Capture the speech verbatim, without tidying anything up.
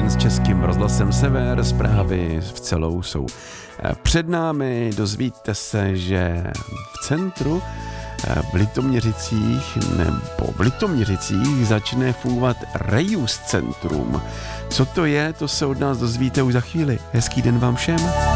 s Českým rozhlasem Sever, zprávy v celou jsou před námi. Dozvíte se, že v centru v Litoměřicích nebo v Litoměřicích začne fungovat Reuse centrum. Co to je, to se od nás dozvíte už za chvíli. Hezký den vám všem.